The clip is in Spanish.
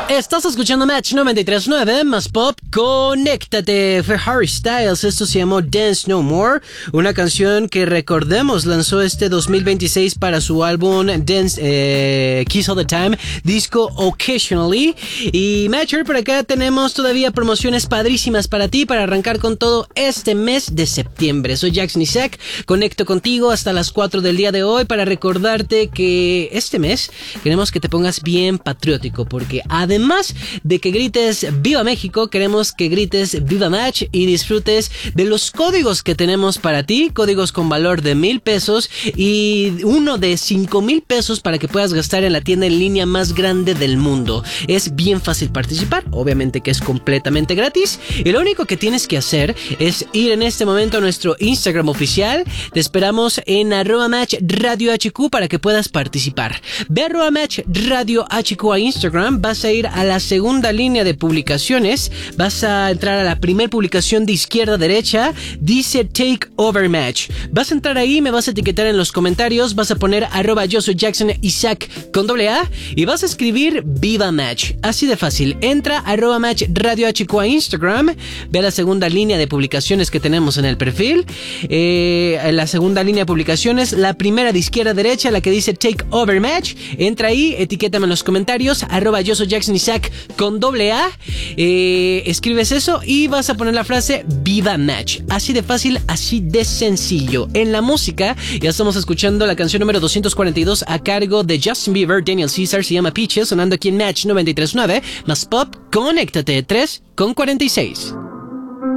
Estás escuchando Match 93.9, más pop, conéctate. Fue Harry Styles, esto se llamó Dance No More, una canción que recordemos lanzó este 2026 para su álbum Dance Kiss All The Time, disco Occasionally. Y Matcher, por acá tenemos todavía promociones padrísimas para ti, para arrancar con todo este mes de septiembre. Soy Jackson Isaac, conecto contigo hasta las 4 del día de hoy para recordarte que este mes queremos que te pongas bien patriótico, porque además de que grites Viva México, queremos que grites Viva Match y disfrutes de los códigos que tenemos para ti, códigos con valor de 1,000 pesos y uno de 5,000 pesos para que puedas gastar en la tienda en línea más grande del mundo. Es bien fácil participar, obviamente que es completamente gratis y lo único que tienes que hacer es ir en este momento a nuestro Instagram oficial. Te esperamos en @matchradiohq para que puedas participar. Ve a @matchradiohq a Instagram, vas a ir a la segunda línea de publicaciones, vas a entrar a la primera publicación de izquierda a derecha, dice Take Over Match. Vas a entrar ahí, me vas a etiquetar en los comentarios, vas a poner @yo soy Jackson Isaac con AA y vas a escribir Viva Match. Así de fácil. Entra @matchradiohq a Instagram, ve a la segunda línea de publicaciones que tenemos en el perfil, en la segunda línea de publicaciones, la primera de izquierda a derecha, la que dice Take Over Match, entra ahí, etiquétame en los comentarios, @yo soy Jackson Isaac con AA, escribes eso y vas a poner la frase Viva Match. Así de fácil, así de sencillo. En la música ya estamos escuchando la canción número 242 a cargo de Justin Bieber, Daniel Caesar, se llama Peaches, sonando aquí en Match 93.9, más pop, conéctate, 3:46.